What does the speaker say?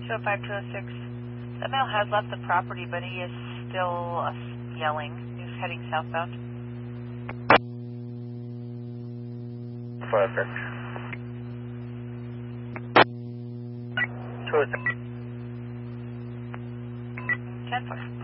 Show 5206. That male has left the property, but he is still yelling. He's heading southbound. Perfect. 206. 10-4.